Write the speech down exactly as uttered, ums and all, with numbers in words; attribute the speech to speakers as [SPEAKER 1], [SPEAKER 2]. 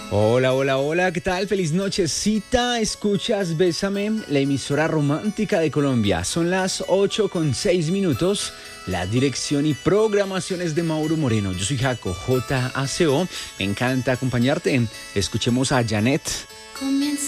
[SPEAKER 1] Hola, hola, hola, ¿qué tal? Feliz nochecita. Escuchas Bésame, la emisora romántica de Colombia. Son las ocho con seis minutos. La dirección y programación es de Mauro Moreno. Yo soy Jaco, J A C O. Me encanta acompañarte. Escuchemos a Janet.
[SPEAKER 2] Comienza